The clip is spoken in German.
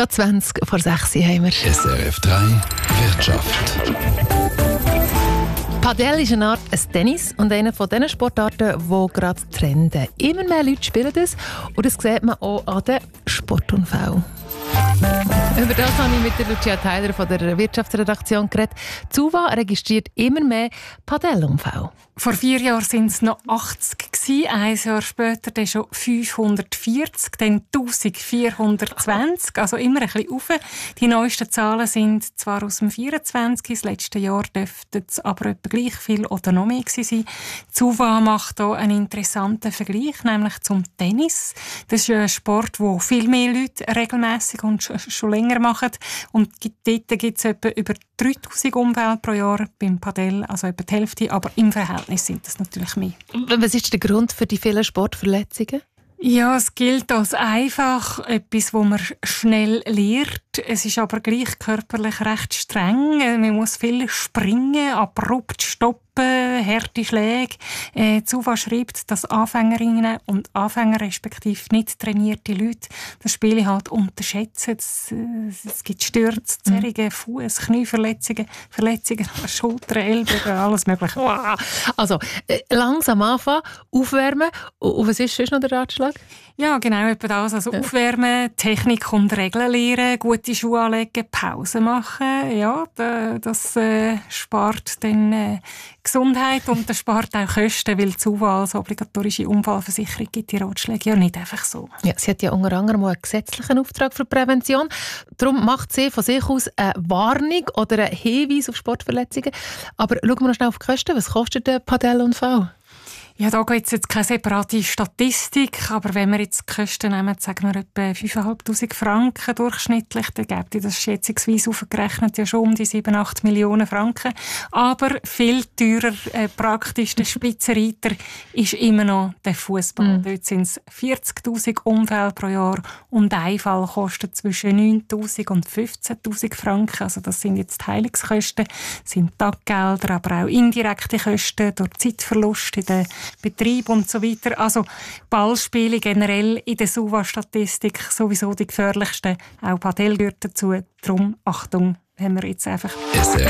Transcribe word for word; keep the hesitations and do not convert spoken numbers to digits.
Gerade zwanzig vor sechs haben wir. S R F drei Wirtschaft. Padel ist eine Art ein Tennis und eine von diesen Sportarten, die gerade trenden. Immer mehr Leute spielen das und das sieht man auch an den Sportunfällen. Über das habe ich mit der Lucia Tyler von der Wirtschaftsredaktion geredet. Die SUVA registriert immer mehr Padelunfälle. Vor vier Jahren waren es noch achtzig gewesen, ein Jahr später dann schon fünfhundertvierzig, dann eintausendvierhundertzwanzig, also immer ein bisschen rauf. Die neuesten Zahlen sind zwar aus dem vierundzwanzig, das letzte Jahr dürften es aber etwa gleich viel oder noch mehr gewesen sein. Die SUVA macht hier einen interessanten Vergleich, nämlich zum Tennis. Das ist ein Sport, den viel mehr Leute regelmässig und schon länger machen. Und dort gibt es etwa über dreitausend Unfälle pro Jahr beim Padel, also etwa die Hälfte, aber im Verhältnis sind das natürlich mehr. Was ist der Grund für die vielen Sportverletzungen? Ja, es gilt als einfach etwas, wo man schnell lernt. Es ist aber gleich körperlich recht streng. Man muss viel springen, abrupt stoppen, harte Schläge. Äh, die SUVA schreibt, dass Anfängerinnen und Anfänger, respektive nicht trainierte Leute, das Spiel halt unterschätzen. Es, es gibt Stürze, Zerrungen, Fuß, Knieverletzungen, Verletzungen an Schultern, Ellbogen, alles Mögliche. Wow. Also, äh, langsam anfangen, aufwärmen. Und was ist sonst noch der Ratschlag? Ja, genau, etwa das. Also ja. Aufwärmen, Technik und Regeln lernen, gute Schuhe anlegen, Pause machen. Ja, das äh, spart dann äh, Gesundheit und das spart auch Kosten, weil die SUVA als obligatorische Unfallversicherung gibt die Ratschläge ja nicht einfach so. Ja, sie hat ja unter anderem einen gesetzlichen Auftrag für Prävention. Darum macht sie von sich aus eine Warnung oder einen Hinweis auf Sportverletzungen. Aber schauen wir noch schnell auf die Kosten. Was kostet der Padelunfall? Ja, da gibt es jetzt keine separate Statistik, aber wenn wir jetzt die Kosten nehmen, sagen wir etwa fünftausendfünfhundert Franken durchschnittlich, dann gibt das schätzungsweise aufgerechnet ja schon um die sieben, acht Millionen Franken. Aber viel teurer, äh, praktisch der Spitzenreiter ist immer noch der Fußball. Mm. Dort sind es vierzigtausend Unfälle pro Jahr und ein Fall kostet zwischen neuntausend und fünfzehntausend Franken. Also das sind jetzt die Heilungskosten, sind Taggelder, aber auch indirekte Kosten durch Zeitverlust in der Betrieb und so weiter. Also Ballspiele generell in der SUVA-Statistik sowieso die gefährlichsten. Auch Padel gehört dazu. Darum, Achtung, haben wir jetzt einfach... S R